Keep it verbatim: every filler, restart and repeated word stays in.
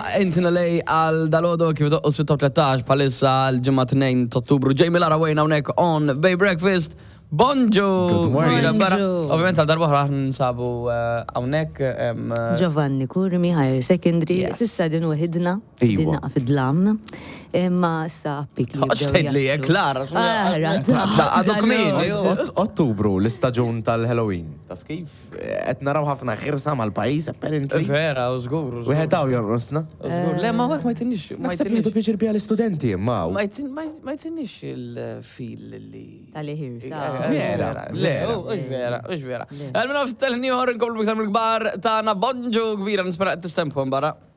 intina lej għal dal-ħodu kif doqqu sitta u tlettax palissa l-ġimma tnejn ta' Ottubru. Ġej Milara wejna hawnhekk on Bay Breakfast. Bonġu! Good morning. Bonġu! Ovvijament għal darba ħra nsabu hawnhekk. Giovanni Kurmi, Higher Secondary, sissa din wahidna, din fid-lam, imma sa appik li Għax tgħidli hekk Lara. Għadok min. Ottubru, l-istaġun tal-Halloween. Taf kif? Qed naraw ħafna ħirsa mal-pajjiż apparently. Vera, u żgur. Wieħed hawn jorqosna. Le ma hekk ma jtinix. Ma Naħseb jieħdu pjaċir biha l-istudenti imma. Ma jtinix il-fil li. Tal-ħirsa. Vera, le, ux vera, ux vera. Għal-minna f-telni għor nkomplu biktar mill-gbar ta' na bonġu kbira nispera t-istempħu barra.